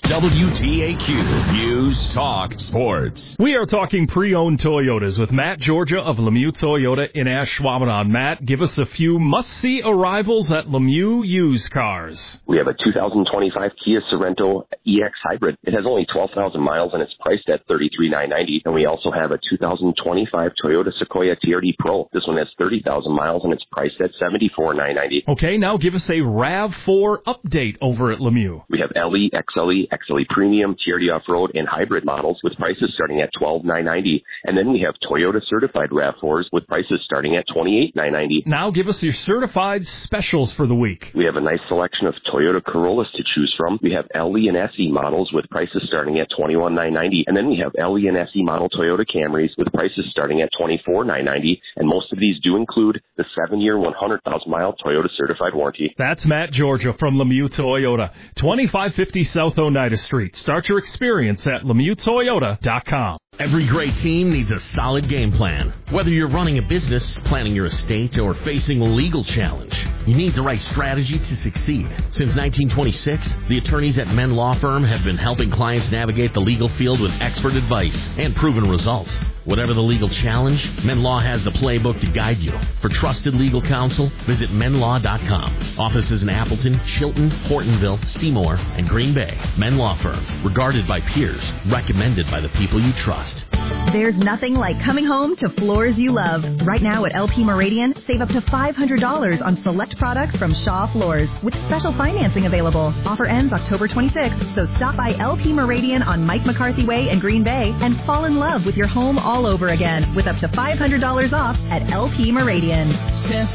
WTAQ News Talk Sports. We are talking pre-owned Toyotas with Matt Georgia of Lemieux Toyota in Ashwaubenon. Matt, give us a few must-see arrivals at Lemieux Used Cars. We have a 2025 Kia Sorento EX Hybrid. It has only 12,000 miles and it's priced at $33,990. And we also have a 2025 Toyota Sequoia TRD Pro. This one has 30,000 miles and it's priced at $74,990. Okay, now give us a RAV4 update over at Lemieux. We have LE, XLE, XLE Premium, TRD Off-Road, and Hybrid models with prices starting at $12,990. And then we have Toyota certified RAV4s with prices starting at $28,990. Now give us your certified specials for the week. We have a nice selection of Toyota Corollas to choose from. We have LE and SE models with prices starting at $21,990. And then we have LE and SE model Toyota Camrys with prices starting at $24,990. And most of these do include the 7-year, 100,000-mile Toyota certified warranty. That's Matt Georgia from Lemieux Toyota, 2550 South Oneida Street. Start your experience at LemieuxToyota.com. Every great team needs a solid game plan. Whether you're running a business, planning your estate, or facing a legal challenge, you need the right strategy to succeed. Since 1926, the attorneys at Menn Law Firm have been helping clients navigate the legal field with expert advice and proven results. Whatever the legal challenge, Menn Law has the playbook to guide you. For trusted legal counsel, visit MennLaw.com. Offices in Appleton, Chilton, Hortonville, Seymour, and Green Bay. Menn Law Firm, regarded by peers, recommended by the people you trust. There's nothing like coming home to floors you love. Right now at LP Meridian, save up to $500 on select products from Shaw Floors with special financing available. Offer ends October 26th, so stop by LP Meridian on Mike McCarthy Way in Green Bay and fall in love with your home all over again with up to $500 off at LP Meridian.